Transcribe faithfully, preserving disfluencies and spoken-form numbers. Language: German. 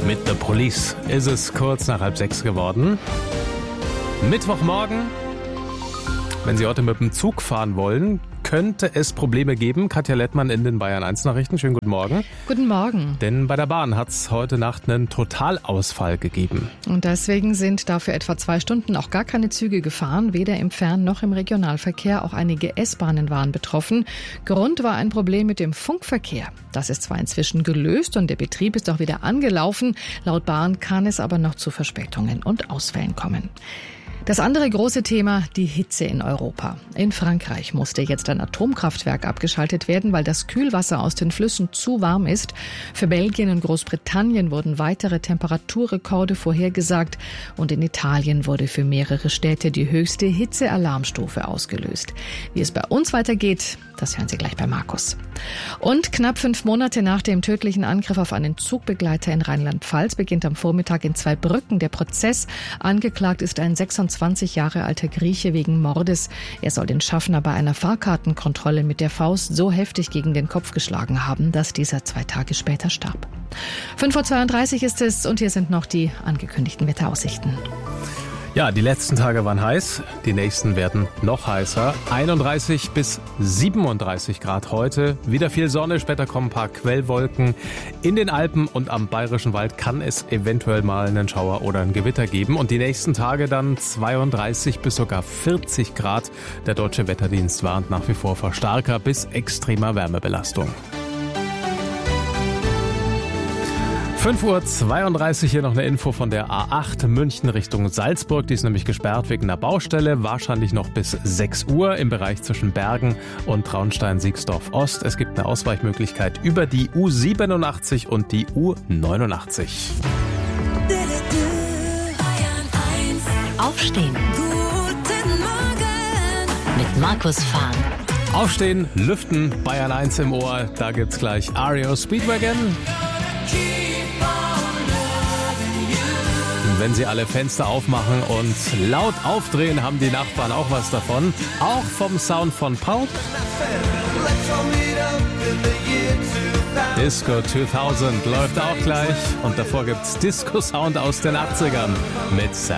mit The Police ist es kurz nach halb sechs geworden. Mittwochmorgen. Wenn Sie heute mit dem Zug fahren wollen, könnte es Probleme geben. Katja Lettmann in den Bayern eins Nachrichten. Schönen guten Morgen. Guten Morgen. Denn bei der Bahn hat es heute Nacht einen Totalausfall gegeben. Und deswegen sind dafür etwa zwei Stunden auch gar keine Züge gefahren, weder im Fern- noch im Regionalverkehr. Auch einige S-Bahnen waren betroffen. Grund war ein Problem mit dem Funkverkehr. Das ist zwar inzwischen gelöst und der Betrieb ist auch wieder angelaufen. Laut Bahn kann es aber noch zu Verspätungen und Ausfällen kommen. Das andere große Thema, die Hitze in Europa. In Frankreich musste jetzt ein Atomkraftwerk abgeschaltet werden, weil das Kühlwasser aus den Flüssen zu warm ist. Für Belgien und Großbritannien wurden weitere Temperaturrekorde vorhergesagt. Und in Italien wurde für mehrere Städte die höchste Hitzealarmstufe ausgelöst. Wie es bei uns weitergeht, das hören Sie gleich bei Markus. Und knapp fünf Monate nach dem tödlichen Angriff auf einen Zugbegleiter in Rheinland-Pfalz beginnt am Vormittag in Zweibrücken der Prozess. Angeklagt ist ein sechsundzwanzig Jahre alter Grieche wegen Mordes. Er soll den Schaffner bei einer Fahrkartenkontrolle mit der Faust so heftig gegen den Kopf geschlagen haben, dass dieser zwei Tage später starb. fünf Uhr zweiunddreißig ist es und hier sind noch die angekündigten Wetteraussichten. Ja, die letzten Tage waren heiß, die nächsten werden noch heißer. einunddreißig bis siebenunddreißig Grad heute, wieder viel Sonne, später kommen ein paar Quellwolken. In den Alpen und am Bayerischen Wald kann es eventuell mal einen Schauer oder ein Gewitter geben. Und die nächsten Tage dann zweiunddreißig bis sogar vierzig Grad. Der Deutsche Wetterdienst warnt nach wie vor vor starker bis extremer Wärmebelastung. fünf Uhr zweiunddreißig, hier noch eine Info von der A acht München Richtung Salzburg. Die ist nämlich gesperrt wegen einer Baustelle, wahrscheinlich noch bis sechs Uhr im Bereich zwischen Bergen und Traunstein-Siegsdorf Ost. Es gibt eine Ausweichmöglichkeit über die U siebenundachtzig und die U neunundachtzig. Aufstehen. Guten Morgen. Mit Markus Fahn. Aufstehen, lüften, Bayern eins im Ohr. Da gibt's gleich R E O Speedwagon. Wenn Sie alle Fenster aufmachen und laut aufdrehen, haben die Nachbarn auch was davon. Auch vom Sound von Pulp. Disco zweitausend läuft auch gleich. Und davor gibt's Disco-Sound aus den achtzigern mit Sarah